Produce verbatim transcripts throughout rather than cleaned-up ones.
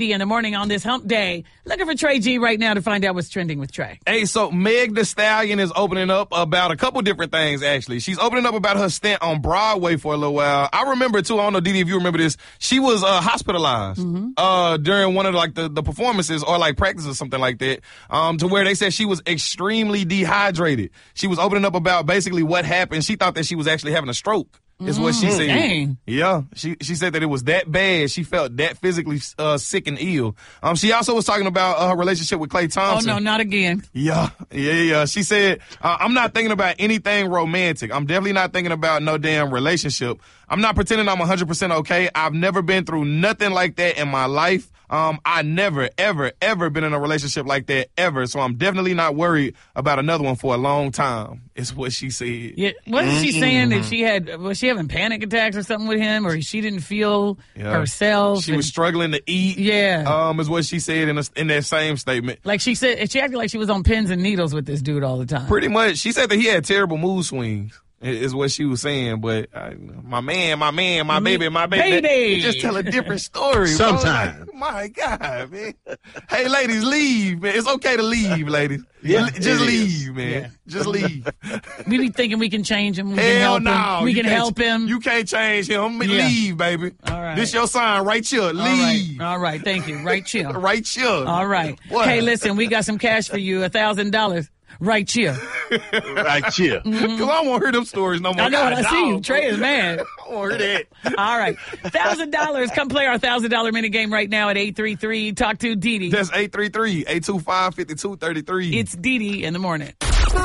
In the morning on this hump day. Looking for Trey G right now to find out what's trending with Trey. Hey, so Meg Thee Stallion is opening up about a couple different things, actually. She's opening up about her stint on Broadway for a little while. I remember, too, I don't know, Didi, if you remember this, she was uh, hospitalized mm-hmm. uh, during one of, like, the, the performances or, like, practice or something like that, um, to where they said she was extremely dehydrated. She was opening up about basically what happened. She thought that she was actually having a stroke. Is what she said. Dang. Yeah, she she said that it was that bad. She felt that physically uh, sick and ill. Um, she also was talking about uh, her relationship with Klay Thompson. Oh no, not again. Yeah, yeah, yeah. She said, uh, "I'm not thinking about anything romantic. I'm definitely not thinking about no damn relationship. I'm not pretending I'm one hundred percent okay. I've never been through nothing like that in my life. Um, I never, ever, ever been in a relationship like that ever. So I'm definitely not worried about another one for a long time." Is what she said. Yeah, wasn't she saying that she had was she having panic attacks or something with him, or she didn't feel yeah. herself? She and, was struggling to eat. Yeah, um, is what she said in a, in that same statement. Like she said, she acted like she was on pins and needles with this dude all the time. Pretty much, she said that he had terrible mood swings. Is what she was saying, but uh, my man, my man, my baby, my baby, baby. Just tell a different story. Sometimes, like, my God, man. Hey, ladies, leave, man. It's okay to leave, ladies. Yeah, just leave, is. man. Yeah. Just leave. We be thinking we can change him. We Hell can help no. him. We you can help him. You can't change him. Yeah. Leave, baby. All right. This your sign right here. Leave. All right. All right. Thank you. Right here. Right here. All right. What? Hey, listen, we got some cash for you. A thousand dollars. Right here. Right here. Because mm-hmm. I don't want to hear them stories no more. I know what I dog. see you. Trey is mad. I don't want to hear that. All right. one thousand dollars. Come play our one thousand dollars minute game right now at eight three three. Talk to Didi. That's eight three three, eight two five, five two three three. It's Didi in the morning.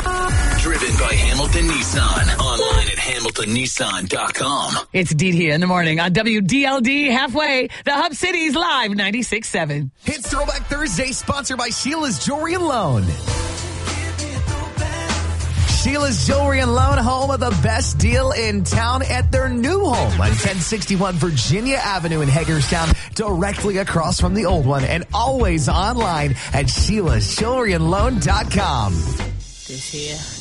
Driven by Hamilton Nissan. Online at hamilton nissan dot com. It's Didi in the morning on W D L D Halfway, the Hub City's Live ninety-six point seven. It's Throwback Thursday, sponsored by Sheila's Jewelry and Loan. Sheila's Jewelry and Loan, home of the best deal in town at their new home on ten sixty-one Virginia Avenue in Hagerstown, directly across from the old one, and always online at sheilas jewelry and loan dot com. This here